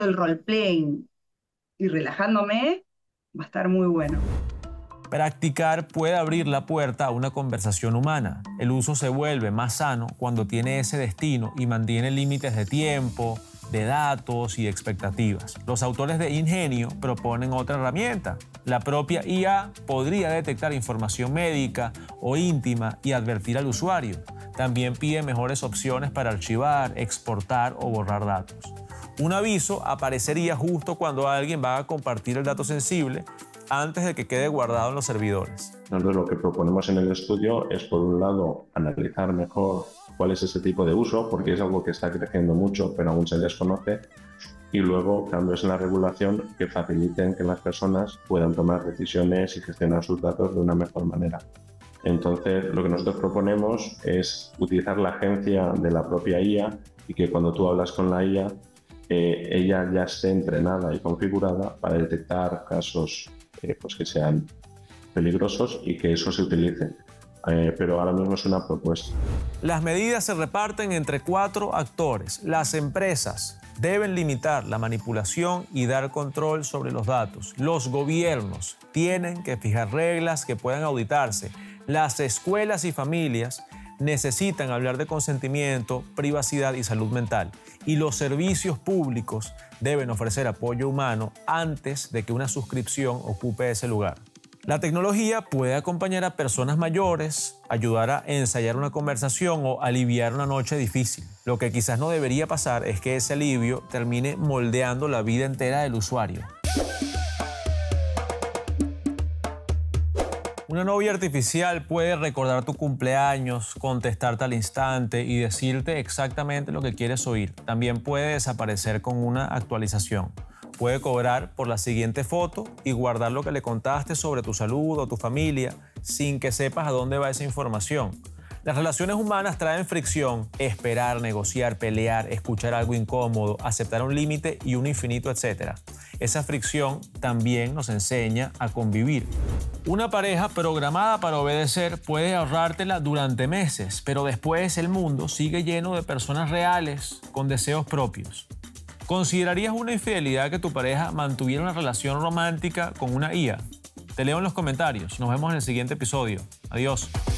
el roleplaying y relajándome, va a estar muy bueno. Practicar puede abrir la puerta a una conversación humana. El uso se vuelve más sano cuando tiene ese destino y mantiene límites de tiempo, de datos y de expectativas. Los autores de Ingenio proponen otra herramienta. La propia IA podría detectar información médica o íntima y advertir al usuario. También pide mejores opciones para archivar, exportar o borrar datos. Un aviso aparecería justo cuando alguien va a compartir el dato sensible antes de que quede guardado en los servidores. Nosotros lo que proponemos en el estudio es, por un lado, analizar mejor cuál es ese tipo de uso, porque es algo que está creciendo mucho, pero aún se desconoce, y luego cambios en la regulación que faciliten que las personas puedan tomar decisiones y gestionar sus datos de una mejor manera. Entonces, lo que nosotros proponemos es utilizar la agencia de la propia IA y que cuando tú hablas con la IA, ella ya esté entrenada y configurada para detectar casos pues que sean peligrosos y que eso se utilice. Pero ahora mismo es una propuesta. Las medidas se reparten entre 4 actores. Las empresas deben limitar la manipulación y dar control sobre los datos. Los gobiernos tienen que fijar reglas que puedan auditarse. Las escuelas y familias necesitan hablar de consentimiento, privacidad y salud mental. Y los servicios públicos deben ofrecer apoyo humano antes de que una suscripción ocupe ese lugar. La tecnología puede acompañar a personas mayores, ayudar a ensayar una conversación o aliviar una noche difícil. Lo que quizás no debería pasar es que ese alivio termine moldeando la vida entera del usuario. Una novia artificial puede recordar tu cumpleaños, contestarte al instante y decirte exactamente lo que quieres oír. También puede desaparecer con una actualización. Puede cobrar por la siguiente foto y guardar lo que le contaste sobre tu salud o tu familia sin que sepas a dónde va esa información. Las relaciones humanas traen fricción, esperar, negociar, pelear, escuchar algo incómodo, aceptar un límite y un infinito, etc. Esa fricción también nos enseña a convivir. Una pareja programada para obedecer puede ahorrártela durante meses, pero después el mundo sigue lleno de personas reales con deseos propios. ¿Considerarías una infidelidad que tu pareja mantuviera una relación romántica con una IA? Te leo en los comentarios. Nos vemos en el siguiente episodio. Adiós.